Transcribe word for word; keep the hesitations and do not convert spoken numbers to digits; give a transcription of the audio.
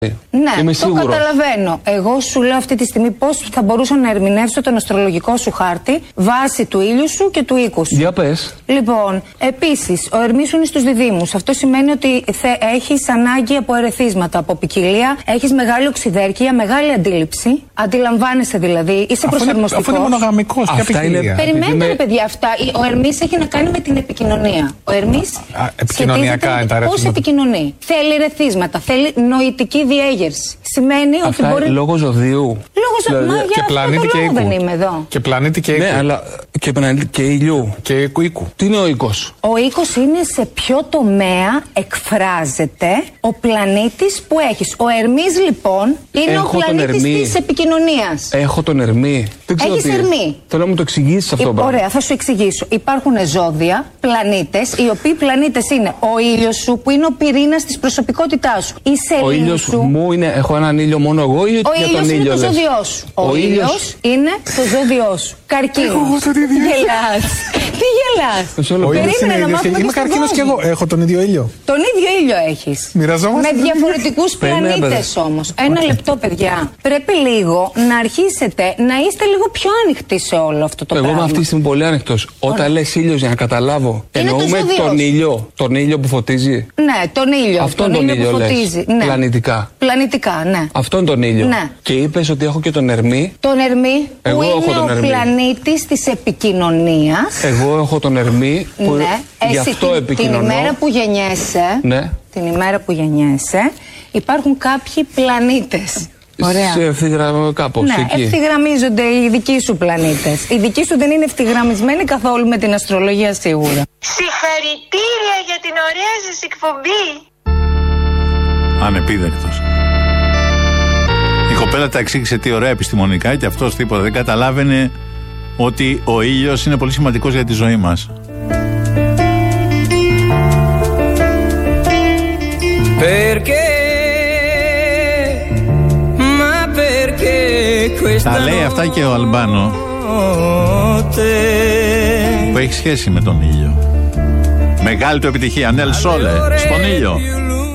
Ναι, Είμαι το σίγουρος. καταλαβαίνω. Εγώ σου λέω αυτή τη στιγμή πώς θα μπορούσα να ερμηνεύσω τον αστρολογικό σου χάρτη βάσει του ήλιου σου και του οίκου σου. Για πες. Λοιπόν, επίσης, ο Ερμής σου είναι στους διδύμους. Αυτό σημαίνει ότι θε- έχεις ανάγκη από ερεθίσματα, από ποικιλία, έχεις μεγάλη οξυδέρκεια, μεγάλη αντίληψη. Αντιλαμβάνεσαι δηλαδή, είσαι προσαρμοστικός. Αφού είναι μονογαμικός, ποια Αυτά είναι- ποικιλία. Περιμένετε, Επειδή ρε με- παιδιά, αυτά. Ο Ερμής έχει να κάνει με την επικοινωνία. Ο Ερμής Α, επικοινωνιακά είναι τα πώς ερεθίσματα. επικοινωνεί. Θέλει ρεθίσματα, θέλει νοητική διέγερση. Σημαίνει ότι Αυτά μπορεί. λόγω ζωδίου. Λόγω ζω- Δηλαδή, Μα για Και αυτό πλανήτη το και λόγο δεν οίκου. είμαι εδώ. Και πλανήτη και Ναι, οίκου. αλλά και, πλανήτη και ηλιού. Και οίκου. Τι είναι ο οίκος? Ο οίκος είναι σε ποιο τομέα εκφράζεται ο πλανήτης που έχεις. Ο Ερμής λοιπόν είναι Έχω ο τον πλανήτης Ερμή. της επικοινωνίας. Έχω τον Ερμή. Δεν ξέρω Έχεις τι. Ερμή. Θέλω να μου το εξηγήσεις αυτό Ε, το πράγμα. Ωραία, θα σου εξηγήσω. Υπάρχουν ζώδια, πλανήτες, οι οποίοι πλανήτες είναι ο ήλιος σου που είναι ο πυρήνας της προσωπικότητάς σου. Η Ο σελήνη ήλιος σου. μου είναι, έχω έναν ήλιο μόνο εγώ ή Ο για ήλιος τον είναι ήλιο το λες? ζώδιό σου. Ο, Ο ήλιος ήλιος- είναι το ζώδιό σου. Καρκίνος. εγώ τον ίδιο. Τι γελάς. Τι γελάς. Μισό λεπτό. Ο ήλιος Περίμενε είναι να ίδιος μάθουμε και- Είμαι και στο καρκίνος κι δόση. εγώ. Έχω τον ίδιο ήλιο. Τον ίδιο ήλιο έχεις. Μοιραζόμαστε Με τον ίδιο. διαφορετικούς Περίμενε, πλανήτες παιδε. όμως. Ένα λεπτό, παιδιά. Πρέπει λίγο να αρχίσετε να είστε λίγο πιο ανοιχτοί σε όλο αυτό το Εγώ πράγμα. είμαι αυτή τη στιγμή πολύ ανοιχτός. Όταν λες ήλιος, για να καταλάβω, το εννοούμε ζώδιο τον σου. ήλιο. Τον ήλιο που φωτίζει. Ναι, τον ήλιο. Αυτόν τον ήλιο ήλιο που λες. φωτίζει. Ναι. Πλανητικά. Πλανητικά, ναι. Αυτόν τον ήλιο. Ναι. Και είπες ότι έχω και τον Ερμή. Τον Ερμή Εγώ που έχω είναι τον ο Ερμή. πλανήτης της επικοινωνίας. Εγώ έχω τον Ερμή που Ναι. γι' Εσύ αυτό την, επικοινωνώ. την ημέρα που γεννιέσαι, Ναι. την ημέρα που γεννιέσαι, υπάρχουν κάποιοι πλανήτες. Ωραία. Σε ευθυγραμμ... κάπως Ναι, εκεί. ευθυγραμμίζονται οι δικοί σου πλανήτες. Οι δικοί σου δεν είναι ευθυγραμμισμένοι καθόλου με την αστρολογία σίγουρα. Συγχαρητήρια για την ωραία σας εκπομπή. Ανεπίδεκτος. Η κοπέλα τα εξήγησε τι ωραία επιστημονικά και αυτός τίποτα δεν καταλάβαινε ότι ο ήλιος είναι πολύ σημαντικός για τη ζωή μας. Τα λέει αυτά και ο Αλμπάνο που έχει σχέση με τον ήλιο. Μεγάλη του επιτυχία, Νέλ Σόλε, στον ήλιο.